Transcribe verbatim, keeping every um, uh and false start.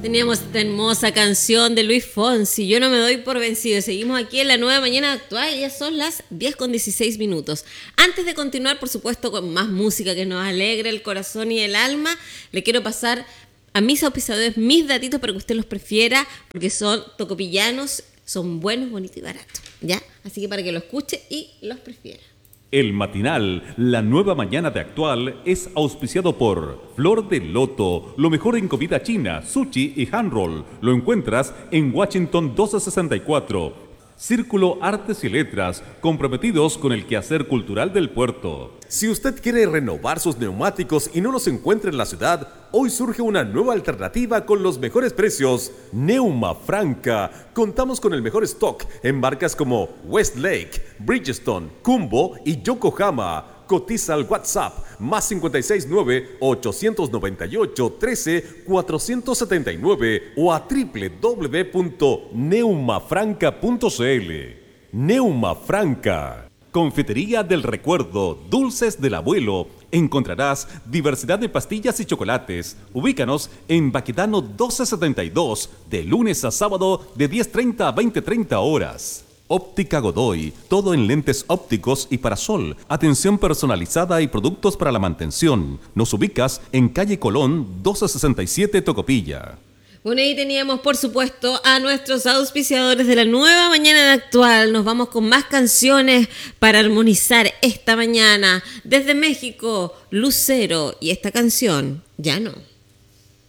Teníamos esta hermosa canción de Luis Fonsi, Yo no me doy por vencido. Seguimos aquí en la nueva mañana actual, ya son las diez con dieciséis minutos. Antes de continuar, por supuesto, con más música que nos alegre el corazón y el alma, le quiero pasar a mis auspiciadores mis datitos para que usted los prefiera, porque son tocopillanos, son buenos, bonitos y baratos, ¿ya? Así que para que lo escuche y los prefiera. El matinal, la nueva mañana de Actual, es auspiciado por Flor de Loto, lo mejor en comida china, sushi y handroll. Lo encuentras en Washington doce sesenta y cuatro. Círculo Artes y Letras, comprometidos con el quehacer cultural del puerto. Si usted quiere renovar sus neumáticos y no los encuentra en la ciudad, hoy surge una nueva alternativa con los mejores precios. Neuma Franca. Contamos con el mejor stock en marcas como Westlake, Bridgestone, Kumbo y Yokohama. Cotiza al WhatsApp más cinco seis nueve, ocho nueve ocho, uno tres, cuatro siete nueve o a doble u doble u doble u punto neuma franca punto c l. Neuma Franca. Confitería del Recuerdo, Dulces del Abuelo. Encontrarás diversidad de pastillas y chocolates. Ubícanos en Baquedano doce setenta y dos, de lunes a sábado de diez treinta a veinte treinta horas. Óptica Godoy, todo en lentes ópticos y parasol, atención personalizada y productos para la mantención. Nos ubicas en calle Colón doce sesenta y siete, Tocopilla. Bueno, ahí teníamos, por supuesto, a nuestros auspiciadores de la nueva mañana de Actual. Nos vamos con más canciones para armonizar esta mañana. Desde México, Lucero y esta canción, Ya no.